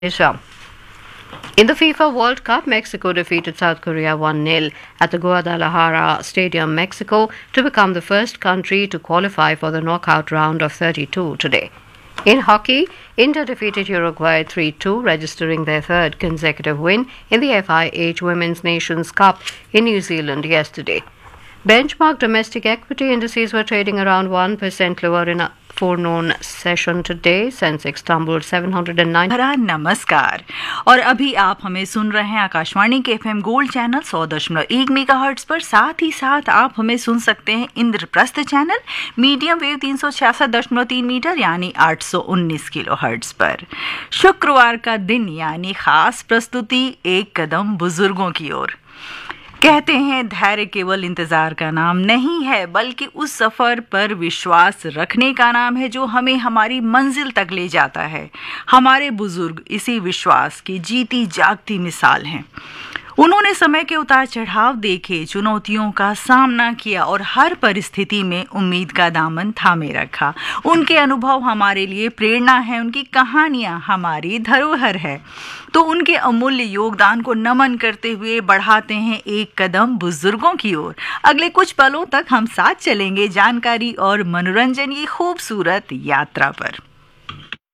Asia. In the FIFA World Cup, Mexico defeated South Korea 1-0 at the Guadalajara Stadium, Mexico, to become the first country to qualify for the knockout round of 32 today. In hockey, India defeated Uruguay 3-2, registering their third consecutive win in the FIH Women's Nations Cup in New Zealand yesterday. Benchmark domestic equity indices were trading around 1% lower in a forenoon session today. Sensex tumbled 709. नमस्कार और अभी आप हमें सुन रहे हैं आकाशवाणी के FM gold channel 100.1 megahertz पर। साथ ही साथ आप हमें सुन सकते हैं Indraprastha channel medium wave 366.3 metre यानी 819 किलोहर्ट्ज पर। शुक्रवार का दिन यानी खास प्रस्तुति एक कदम बुजुर्गों की ओर। कहते हैं धैर्य केवल इंतजार का नाम नहीं है, बल्कि उस सफर पर विश्वास रखने का नाम है जो हमें हमारी मंजिल तक ले जाता है। हमारे बुजुर्ग इसी विश्वास की जीती जागती मिसाल हैं। उन्होंने समय के उतार चढ़ाव देखे, चुनौतियों का सामना किया और हर परिस्थिति में उम्मीद का दामन थामे रखा। उनके अनुभव हमारे लिए प्रेरणा है, उनकी कहानियां हमारी धरोहर है। तो उनके अमूल्य योगदान को नमन करते हुए बढ़ाते हैं एक कदम बुजुर्गों की ओर। अगले कुछ पलों तक हम साथ चलेंगे जानकारी और मनोरंजन की खूबसूरत यात्रा पर।